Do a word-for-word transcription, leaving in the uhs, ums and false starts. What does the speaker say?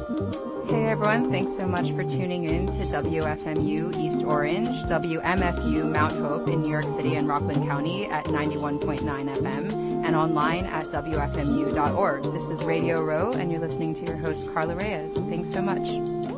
Hey everyone, thanks so much for tuning in to W F M U East Orange, W M F U Mount Hope in New York City and Rockland County at ninety-one point nine F M and online at W F M U dot org. This is Radio Row and you're listening to your host Carla Reyes. Thanks so much.